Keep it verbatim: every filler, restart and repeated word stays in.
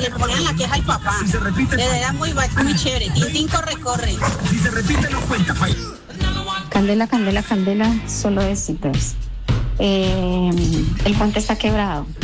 le ponían la queja al papá. Era muy, muy chévere. Tintín corre, corre. Si se repite, no cuenta. Candela, candela, candela, solo besitos. Eh, el puente está quebrado.